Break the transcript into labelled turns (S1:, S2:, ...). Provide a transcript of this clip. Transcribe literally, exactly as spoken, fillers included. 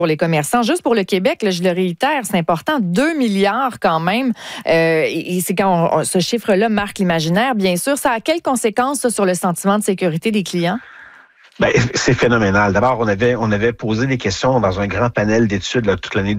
S1: pour les commerçants. Juste pour le Québec, là, je le réitère, c'est important, deux milliards quand même. Euh, et, et c'est quand on, ce chiffre-là marque l'imaginaire, bien sûr. Ça a quelles conséquences ça, sur le sentiment de sécurité des clients?
S2: Ben, c'est phénoménal. D'abord, on avait, on avait posé des questions dans un grand panel d'études là, toute l'année